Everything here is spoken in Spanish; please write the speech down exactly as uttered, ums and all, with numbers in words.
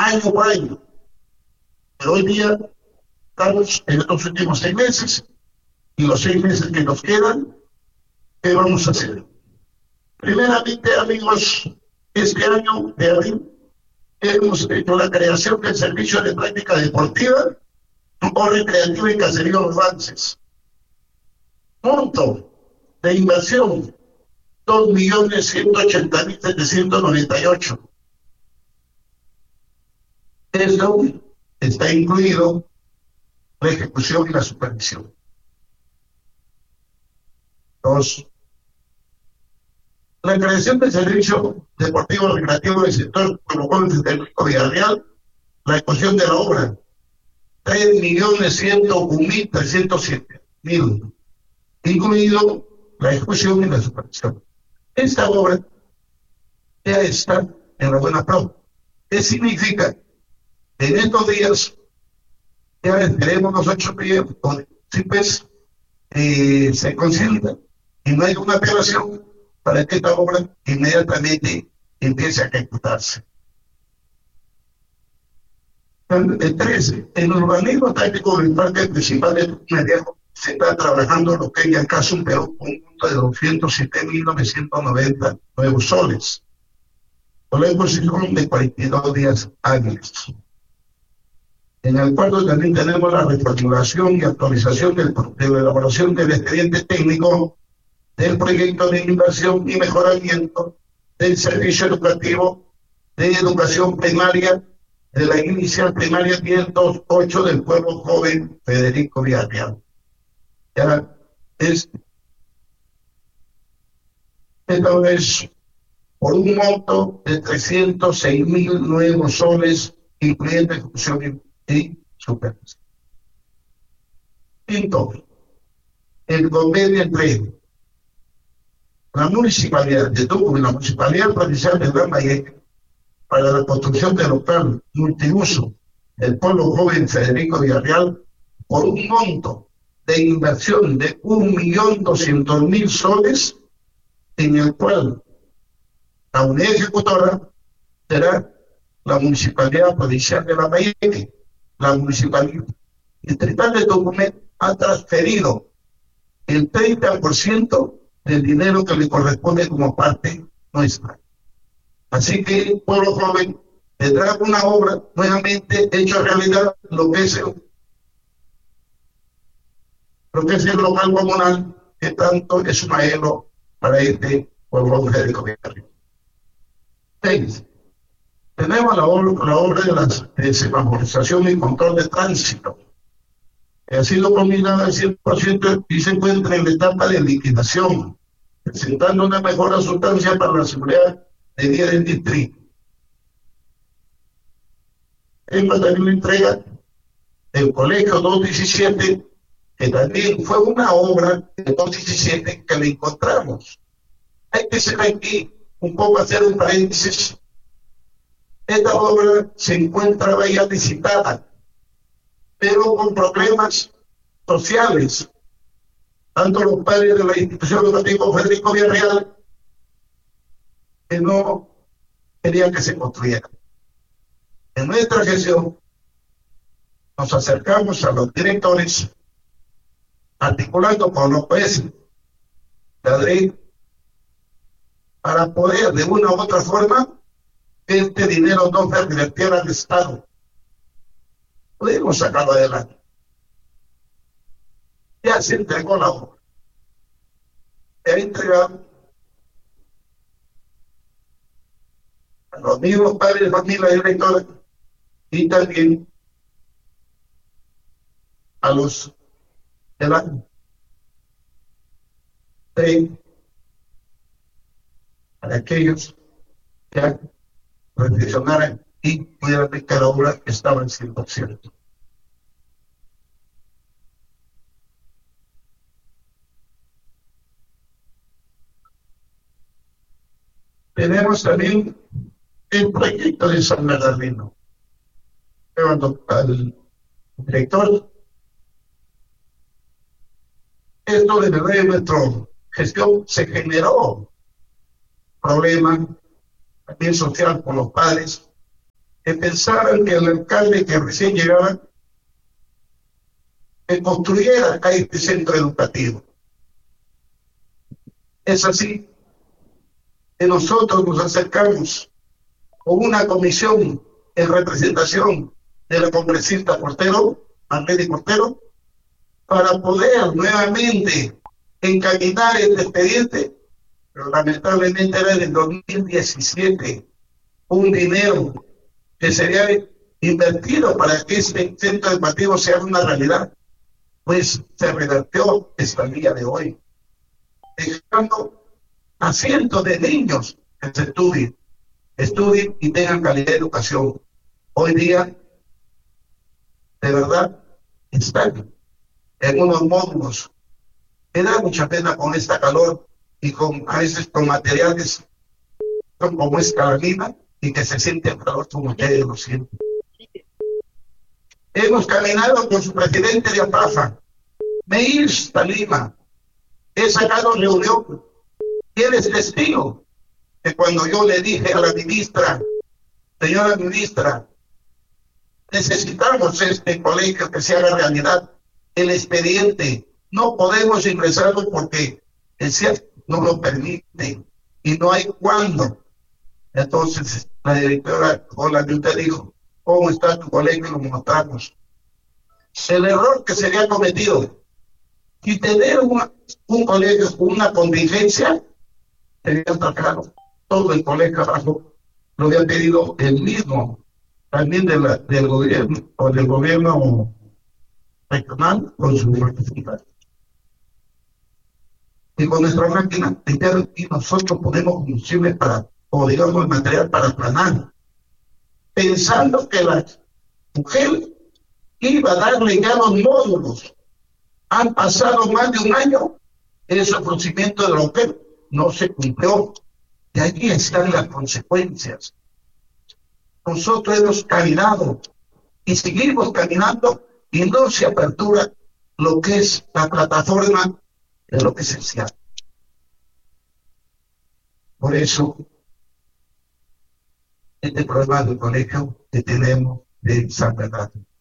año por año. Pero hoy día estamos en estos últimos seis meses y los seis meses que nos quedan, ¿qué vamos a hacer? Primeramente, amigos, este año de abril hemos hecho la creación del servicio de práctica deportiva o recreativa en Caserío Los Lances. Monto de inversión dos millones ciento ochenta mil setecientos noventa y ocho. Eso está incluido la ejecución y la supervisión. Dos, la creación del servicio deportivo recreativo del sector Pueblo Joven del Rico Villarreal, la ejecución de la obra, tres millones ciento un mil trescientos siete mil, incluido la ejecución y la supervisión. Esta obra ya está en la buena prueba. ¿Qué significa? En estos días ya esperemos los ocho municipios eh, se consientan y no hay una apelación para que esta obra inmediatamente empiece a ejecutarse. El trece, en el urbanismo táctico del parque principal de Mediano se está trabajando lo que hay en caso un Perú conjunto de doscientos siete mil novecientos noventa nuevos soles, con la imposición de cuarenta y dos días hábiles. En el cuarto también tenemos la reformulación y actualización del, de la elaboración del expediente técnico del proyecto de inversión y mejoramiento del servicio educativo de educación primaria de la inicial primaria quinientos ocho del Pueblo Joven Federico Villarreal. Ya es, esta vez por un monto de trescientos seis mil nuevos soles, incluyendo ejecución y supervisión. Quinto, el convenio entre la Municipalidad de Tucumán y la Municipalidad Provincial de Lambayeque para la construcción del local multiuso del Pueblo Joven Federico Villarreal por un monto de inversión de un millón doscientos mil soles, en el cual la unidad ejecutora será la Municipalidad Provincial de Lambayeque. La Municipalidad Distrital de Tucumán ha transferido el treinta por ciento del dinero que le corresponde como parte nuestra. Así que el Pueblo Joven tendrá una obra nuevamente hecha realidad, lo que es el, lo que es el local comunal, que tanto es un anhelo para este Pueblo Federico Villarreal. Seis, tenemos la obra, la obra de la de semaforización y control de tránsito, que ha sido combinada al cien por ciento y se encuentra en la etapa de liquidación, presentando una mejora sustancial para la seguridad de día del distrito. Tengo también la entrega del colegio doscientos diecisiete, que también fue una obra de doscientos diecisiete que le encontramos. Hay que ser aquí un poco hacer un paréntesis. Esta obra se encuentra ya licitada, pero con problemas sociales. Tanto los padres de la institución educativa Federico Villarreal que no querían que se construyera. En nuestra gestión nos acercamos a los directores, articulando con los jueces de Adri, para poder de una u otra forma este dinero no se revirtiera al Estado. Pudimos sacarlo adelante. Ya se entregó la obra. Se ha entregado a los mismos padres de familia directora y también a los de la de, para aquellos que reflexionaran y pudieran ver que la obra estaba en cien por ciento. Tenemos también el proyecto de San Bernardino. Cuando al director, esto de verdad en nuestra gestión se generó problema también social con los padres, que pensaran que el alcalde que recién llegaba que construyera acá este centro educativo. Es así que nosotros nos acercamos con una comisión en representación de la congresista Cortero, Marlene Cortero, para poder nuevamente encaminar este expediente, pero lamentablemente era del dos mil diecisiete, un dinero que sería invertido para que este centro educativo sea una realidad, pues se revertió hasta el día de hoy, dejando a cientos de niños que se estudien, estudien y tengan calidad de educación. Hoy día, de verdad, están en unos módulos. Me da mucha pena con esta calor y con a veces con materiales como es calamina y que se siente el calor como ustedes lo sienten. Hemos caminado con su presidente de APAFA, Meir Talima. He sacado reunión y él es testigo que cuando yo le dije a la ministra, señora ministra, necesitamos este colegio que se haga realidad, el expediente, no podemos ingresarlo porque el C I A no lo permite y no hay cuándo. Entonces la directora o la que usted dijo, ¿cómo está tu colegio? Lo mostramos. El error que se había cometido y tener una, un colegio con una contingencia sería claro. Todo el colegio abajo lo había pedido el mismo, también de la, del gobierno o del gobierno regional con su representante. Y con nuestra máquina, y nosotros ponemos combustible para, o digamos, material para planar, pensando que la mujer iba a darle ya los módulos. Han pasado más de un año, ese ofrecimiento de la mujer no se cumplió. Y allí están las consecuencias. Nosotros hemos caminado y seguimos caminando y no se apertura lo que es la plataforma de lo que es el C I A. Por eso, este problema del colegio que tenemos de San Bernardo